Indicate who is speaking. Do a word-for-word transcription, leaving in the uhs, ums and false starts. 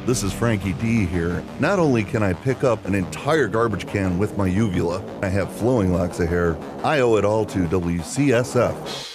Speaker 1: This is Frankie D here. Not only can I pick up an entire garbage can with my uvula, I have flowing locks of hair, I owe it all to W C S F.